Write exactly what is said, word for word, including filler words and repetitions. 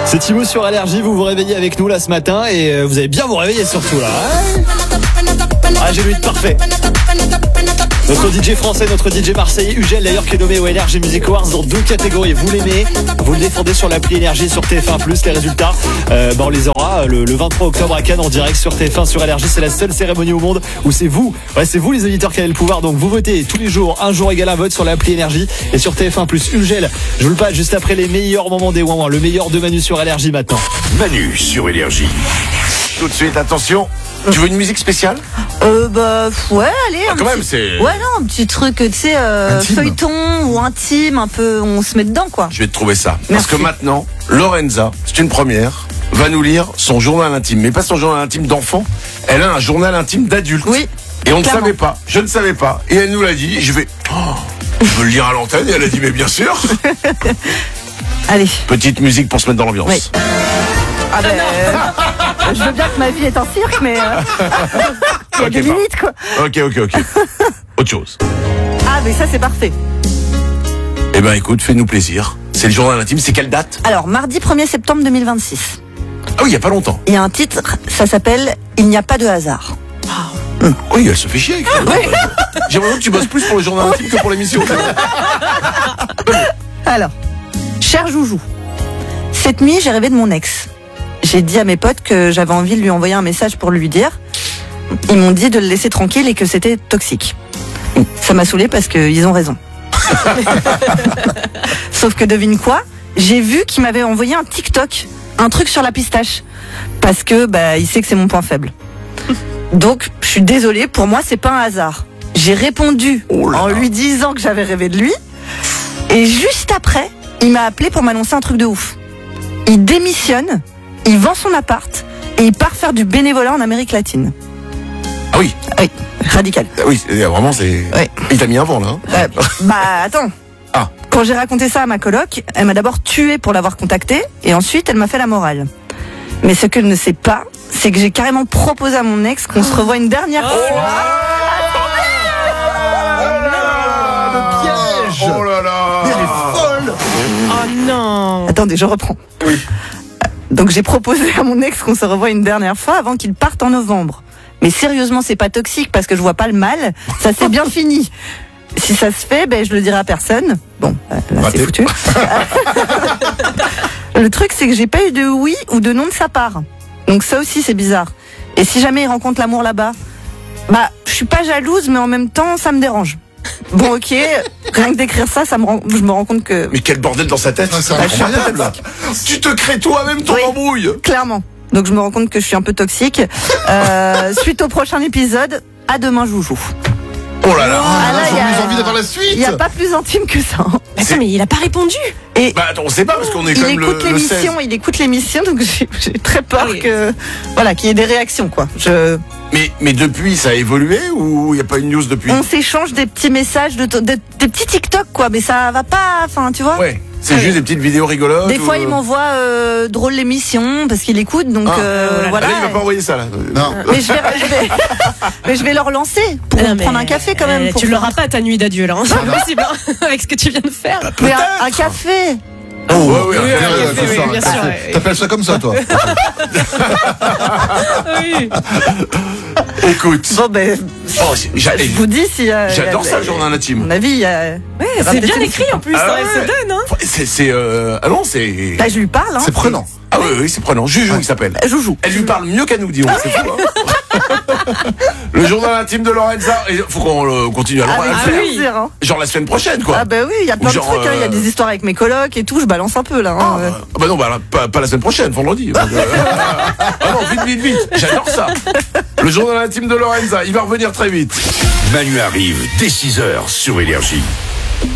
C'est Thibaut sur Allergie, vous vous réveillez avec nous là ce matin et vous allez bien vous réveiller surtout là. Ah, j'ai lu de parfait. Notre D J français, notre D J marseillais, Ugel d'ailleurs qui est nommé au Energy Music Awards dans deux catégories. Vous l'aimez, vous le défendez sur l'appli Énergie sur T F un plus. Les résultats, euh, bah on les aura le, le vingt-trois octobre à Cannes en direct sur T F un sur Énergie. C'est la seule cérémonie au monde où c'est vous, ouais, c'est vous les auditeurs qui avez le pouvoir. Donc vous votez tous les jours, un jour égal un vote sur l'appli Énergie et sur T F un plus. Ugel, je vous le passe juste après les meilleurs moments des Ouin Ouin, le meilleur de Manu sur Énergie maintenant. Manu sur Énergie. Tout de suite, attention. Tu veux une musique spéciale? Euh, bah, ouais, allez. Ah, un quand petit... même, c'est. Ouais, non, un petit truc, tu sais, euh, feuilleton ou intime, un peu, on se met dedans, quoi. Je vais te trouver ça. Merci. Parce que maintenant, Lorenza, c'est une première, va nous lire son journal intime. Mais pas son journal intime d'enfant. Elle a un journal intime d'adulte. Oui. Et on ne clairement. savait pas. Je ne savais pas. Et elle nous l'a dit. Et je vais. Oh, je veux le lire à l'antenne. Et elle a dit, mais bien sûr. Allez. Petite musique pour se mettre dans l'ambiance. Oui. Ah ben, euh, je veux bien que ma vie est un cirque, mais euh, il y a Ok, des pas. limites, quoi. Ok, ok, ok. Autre chose. Ah, mais ça, c'est parfait. Eh ben, écoute, fais-nous plaisir. C'est le journal intime. C'est quelle date? Alors, mardi premier septembre deux mille vingt-six. Ah oui, il n'y a pas longtemps. Il y a un titre, ça s'appelle « Il n'y a pas de hasard ». Oui, elle se fait chier. Avec ça. J'ai l'impression que tu bosses plus pour le journal intime que pour l'émission. Alors, cher Joujou, cette nuit, j'ai rêvé de mon ex. J'ai dit à mes potes que j'avais envie de lui envoyer un message pour lui dire. Ils m'ont dit de le laisser tranquille et que c'était toxique. Ça m'a saoulée parce qu'ils ont raison. Sauf que devine quoi? J'ai vu qu'il m'avait envoyé un TikTok, un truc sur la pistache. Parce que bah il sait que c'est mon point faible. Donc, je suis désolée, pour moi, c'est pas un hasard. J'ai répondu Oh là en là. lui disant que j'avais rêvé de lui. Et juste après, il m'a appelé pour m'annoncer un truc de ouf. Il démissionne, il vend son appart et il part faire du bénévolat en Amérique latine. Ah oui. Oui, radical. Ah oui, c'est- vraiment, c'est. Ouais. Il t'a mis un vent, là. hein. Euh, bah attends. Ah. Quand j'ai raconté ça à ma coloc, elle m'a d'abord tué pour l'avoir contacté et ensuite elle m'a fait la morale. Mais ce qu'elle ne sait pas, c'est que j'ai carrément proposé à mon ex qu'on se revoie une dernière fois. Piège. Oh là là. Elle est folle. Oh non. Attendez, je reprends. Oui. Donc j'ai proposé à mon ex qu'on se revoie une dernière fois avant qu'il parte en novembre. Mais sérieusement, c'est pas toxique parce que je vois pas le mal. Ça s'est bien fini. Si ça se fait, ben je le dirai à personne. Bon, euh, là Raté. c'est foutu. Le truc, c'est que j'ai pas eu de oui ou de non de sa part. Donc ça aussi, c'est bizarre. Et si jamais il rencontre l'amour là-bas, bah je suis pas jalouse, mais en même temps, ça me dérange. Bon, ok, rien que d'écrire ça, ça me rend, je me rends compte que Mais quel bordel dans sa tête. Ah, c'est Bah, je suis un peu incroyable. Tu te crées toi-même ton Oui. embrouille. clairement. Donc je me rends compte que je suis un peu toxique. Euh, suite au prochain épisode, à demain Joujou. Oh là là. Ah, là, là, j'ai y a- plus envie d'avoir la suite. Il n'y a pas plus intime que ça. Mais attends, mais il a pas répondu. Et Bah attends, on sait pas parce qu'on est il quand même le, écoute le seize. l'émission, il écoute l'émission, donc j'ai j'ai très peur Ah oui. que voilà qu'il y ait des réactions quoi. Je, Mais, mais depuis, ça a évolué ou il n'y a pas une news depuis? on s'échange des petits messages, de, de- des petits TikTok quoi, mais ça va pas. Enfin tu vois. Ouais. C'est juste des petites vidéos rigolotes. Des ou- fois il m'envoie euh, drôle l'émission parce qu'il écoute, donc Ah, euh, voilà. Allez, il va pas envoyer ça là. Non. Mais je vais, je vais, mais je vais le relancer pour Non, mais, prendre un café quand même. euh, pour tu faire- l'auras pas ta nuit d'adieu là, hein. C'est pas possible hein, avec ce que tu viens de faire. Mais un, un café. Oh, ouais, ouais, Oui, ouais, oui, ouais, oui, ouais, oui, c'est oui, ça. bien sûr. ouais. T'appelles ça comme ça, toi? Oui. Écoute. Bon ben, Oh, c'est- j'a- je vous dis si. euh, J'adore il y a- ça, le journal À intime. mon avis, il y a. Ouais, il y aura c'est peut-être bien une écrit suite. en plus, Ah ça ouais. se donne hein. C'est, c'est, euh... ah non, c'est. Bah, je lui parle. Hein. C'est prenant. Ah oui, oui, c'est prenant. Juju, il s'appelle. Joujou. Elle lui parle mieux qu'à nous, dis-donc. C'est fou, hein. Le journal intime de Lorenza. Il faut qu'on euh, continue à le, à Avec le faire. oui. plaisir. Hein. Genre la semaine prochaine, quoi. Ah bah oui, il y a plein Ou genre, de trucs. hein. Il y a euh, des histoires avec mes colocs et tout. Je balance un peu là. Hein. Ah, ah bah non, bah, là, pas, pas la semaine prochaine, vendredi. Donc, euh, ah non, vite, vite, vite. J'adore ça. Le journal intime de Lorenza, il va revenir très vite. Manu arrive dès six heures sur Énergie.